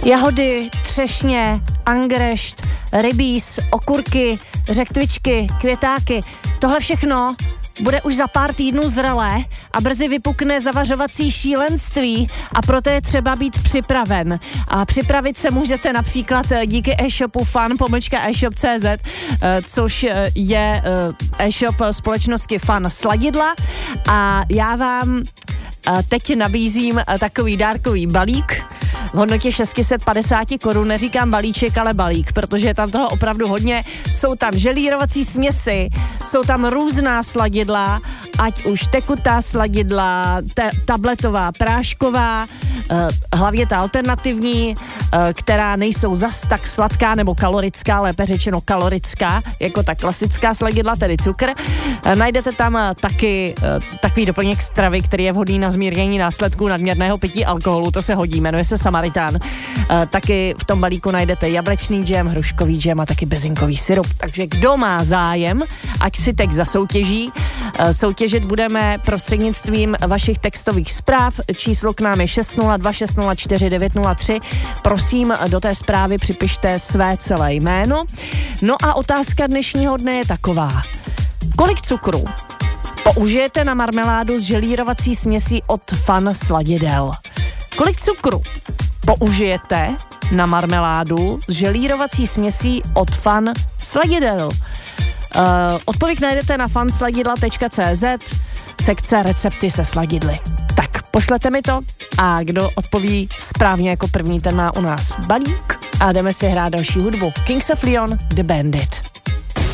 Jahody, třešně, angrešt, rybíz, okurky, řektvičky, květáky. Tohle všechno bude už za pár týdnů zralé a brzy vypukne zavařovací šílenství a proto je třeba být připraven. A připravit se můžete například díky e-shopu fun-eshop.cz, což je e-shop společnosti Fun Sladidla, a já vám teď nabízím takový dárkový balík v hodnotě 650 korun. Neříkám balíček, ale balík, protože je tam toho opravdu hodně. Jsou tam želírovací směsi, jsou tam různá sladidla, ať už tekutá sladidla, tabletová, prášková, hlavně ta alternativní, která nejsou zas tak sladká nebo kalorická, lépe řečeno kalorická, jako ta klasická sladidla, tedy cukr. Najdete tam taky takový doplněk stravy, který je vhodný na zmírnění následků nadměrného pití alkoholu, to se hodí, jmenuje se Samaritán. Taky v tom balíku najdete jablečný džem, hruškový džem a taky bezinkový syrup. Takže kdo má zájem, ať si teď zasoutěží. Soutěžit budeme prostřednictvím vašich textových zpráv. Číslo k nám je 602 604 903. Prosím, do té zprávy připište své celé jméno. No a otázka dnešního dne je taková. Kolik cukru použijete na marmeládu z želírovací směsí od Fun Sladidel? Kolik cukru použijete na marmeládu z želírovací směsí od Fun Sladidel? Odpověď najdete na funsladidla.cz, sekce recepty se sladidly. Tak, pošlete mi to a kdo odpoví správně jako první, ten má u nás balík a jdeme si hrát další hudbu. Kings of Leon, The Bandit.